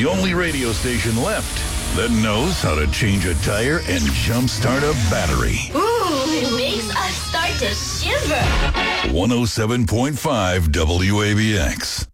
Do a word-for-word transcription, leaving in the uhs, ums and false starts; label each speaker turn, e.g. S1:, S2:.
S1: the only radio station left that knows how to change a tire and jumpstart a battery.
S2: Ooh, it makes us start to shiver.
S1: one oh seven point five W A B X.